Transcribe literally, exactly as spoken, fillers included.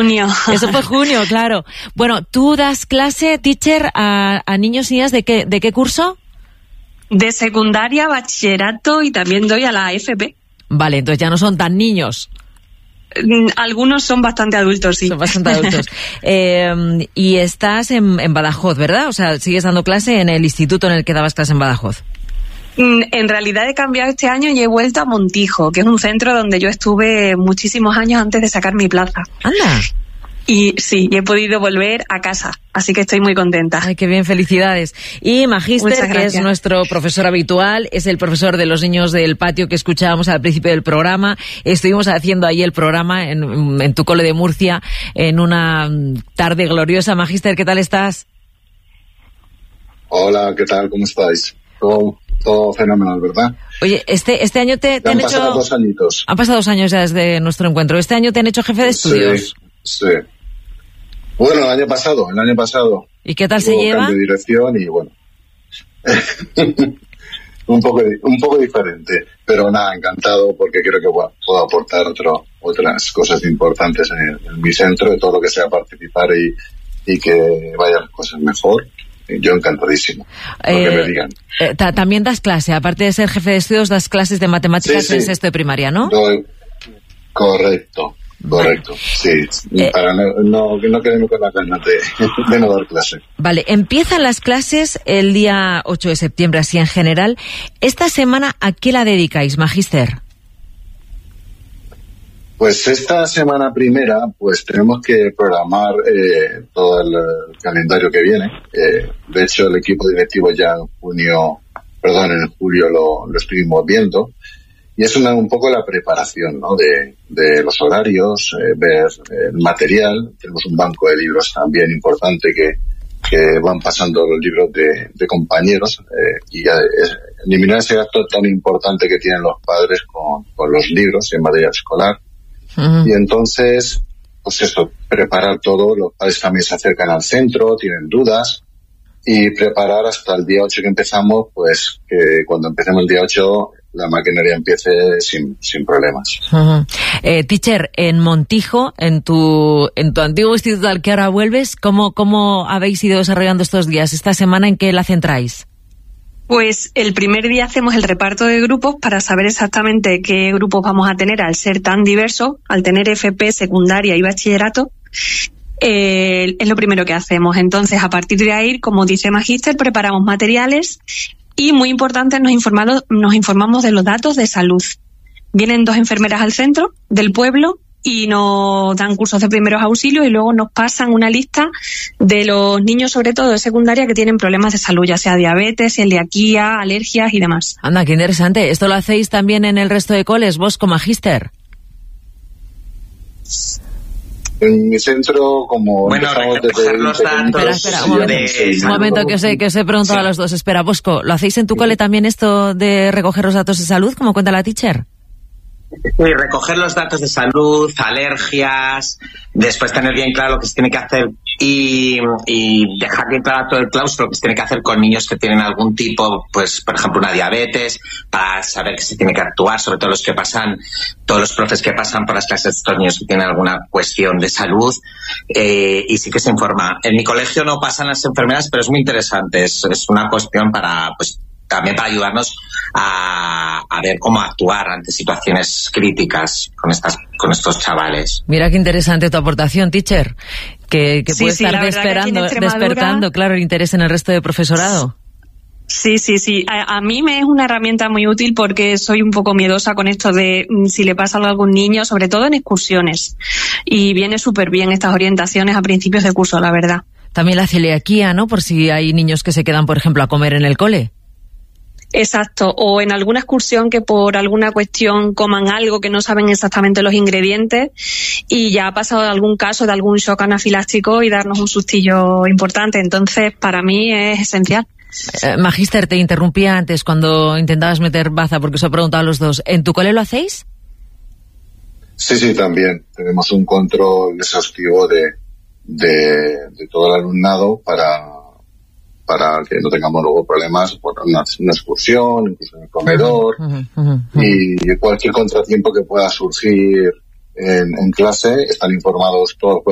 junio. Eso fue junio, claro. Bueno, ¿tú das clase, teacher, a, a niños y niñas de qué, de qué curso? De secundaria, bachillerato y también doy a la F P. Vale, entonces ya no son tan niños. Algunos son bastante adultos, sí. Son bastante adultos. eh, y estás en, en Badajoz, ¿verdad? O sea, sigues dando clase en el instituto en el que dabas clase en Badajoz. En realidad he cambiado este año y he vuelto a Montijo, que es un centro donde yo estuve muchísimos años antes de sacar mi plaza. ¡Anda! Y sí, y he podido volver a casa, así que estoy muy contenta. Ay, qué bien, felicidades. Y Magíster, que es nuestro profesor habitual, es el profesor de los niños del patio que escuchábamos al principio del programa. Estuvimos haciendo ahí el programa en, en tu cole de Murcia en una tarde gloriosa. Magíster, ¿qué tal estás? Hola, ¿qué tal? ¿Cómo estáis? Todo, todo fenomenal, ¿verdad? Oye, este este año te, te han, han hecho... Han pasado dos añitos. Han pasado dos años ya desde nuestro encuentro. ¿Este año te han hecho jefe de estudios? Sí, sí. Bueno, el año pasado, el año pasado. ¿Y qué tal se lleva? Cambio de dirección y bueno. un poco un poco diferente, pero nada, encantado porque creo que bueno, puedo aportar otro, otras cosas importantes en, el, en mi centro, de todo lo que sea participar y, y que vayan las cosas mejor. Yo encantadísimo, lo eh, que me digan. Eh, también das clase, aparte de ser jefe de estudios, das clases de matemáticas sí, sí. en sexto de primaria, ¿no? Doy, correcto. Correcto, sí, eh, para no, no, no quedarme con la ganas de, de no dar clase. Vale, empiezan las clases el día ocho de septiembre, así en general. Esta semana, ¿a qué la dedicáis, Magíster? Pues esta semana primera, pues tenemos que programar eh, todo el, el calendario que viene. Eh, de hecho, el equipo directivo ya en junio, perdón, en julio lo, lo estuvimos viendo. Y es una, un poco la preparación, ¿no? De, de los horarios, eh, ver el material. Tenemos un banco de libros también importante que, que van pasando los libros de, de compañeros eh, y es, eliminar ese gasto tan importante que tienen los padres con, con los libros en materia escolar. Uh-huh. Y entonces, pues eso, preparar todo. Los padres también se acercan al centro, tienen dudas. Y preparar hasta el día ocho que empezamos, pues que cuando empecemos el día ocho la maquinaria empiece sin, sin problemas. Uh-huh. Eh, teacher, en Montijo, en tu en tu antiguo instituto al que ahora vuelves, ¿cómo, cómo habéis ido desarrollando estos días? ¿Esta semana en qué la centráis? Pues el primer día hacemos el reparto de grupos para saber exactamente qué grupos vamos a tener al ser tan diversos, al tener F P, secundaria y bachillerato. Eh, es lo primero que hacemos. Entonces, a partir de ahí, como dice Magíster, preparamos materiales y, muy importante, nos informado, nos informamos de los datos de salud. Vienen dos enfermeras al centro del pueblo y nos dan cursos de primeros auxilios y luego nos pasan una lista de los niños, sobre todo de secundaria, que tienen problemas de salud, ya sea diabetes, celiaquía, alergias y demás. Anda, qué interesante. ¿Esto lo hacéis también en el resto de coles, vos como Magíster? En mi centro, como bueno, recoger los datos. Espera, espera, un momento, de... un momento que os he, que os he preguntado sí. a los dos. Espera, Bosco, ¿lo hacéis en tu cole también esto de recoger los datos de salud, como cuenta la teacher? Sí, recoger los datos de salud, alergias, después tener bien claro lo que se tiene que hacer y, y dejar bien claro todo el claustro que se tiene que hacer con niños que tienen algún tipo, pues por ejemplo una diabetes, para saber que se tiene que actuar, sobre todo los que pasan, todos los profes que pasan por las clases de estos niños que tienen alguna cuestión de salud, eh, y sí que se informa. En mi colegio no pasan las enfermeras, pero es muy interesante, es, es una cuestión para, pues, también para ayudarnos a, a ver cómo actuar ante situaciones críticas con estas con estos chavales. Mira qué interesante tu aportación, teacher, que, que sí, puede sí, estar despertando, despertando, claro, el interés en el resto de profesorado. Sí, sí, sí. A, a mí me es una herramienta muy útil porque soy un poco miedosa con esto de si le pasa algo a algún niño, sobre todo en excursiones. Y viene súper bien estas orientaciones a principios de curso, la verdad. También la celiaquía, ¿no? Por si hay niños que se quedan, por ejemplo, a comer en el cole. Exacto, o en alguna excursión que por alguna cuestión coman algo que no saben exactamente los ingredientes y ya ha pasado algún caso de algún shock anafiláctico y darnos un sustillo importante. Entonces, para mí es esencial. Eh, Magíster, te interrumpía antes cuando intentabas meter baza porque os he preguntado a los dos. ¿En tu cole lo hacéis? Sí, sí, también. Tenemos un control exhaustivo de, de, de todo el alumnado para... para que no tengamos luego problemas por una, una excursión, incluso en el comedor, uh-huh, uh-huh, uh-huh. y cualquier contratiempo que pueda surgir en, en clase, están informados todos.